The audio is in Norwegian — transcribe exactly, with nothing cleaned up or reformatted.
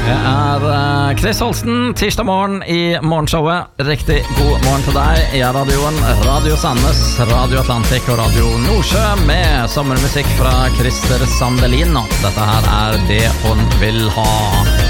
Det er uh, Chris Holsten, tirsdag morgen i morgenshowet. Riktig god morgen til deg i radioen Radio Sandnes, Radio Atlantik og Radio Nordsjø med sommermusikk fra Christer Sandelin. Dette her er Det Hun Vil Ha.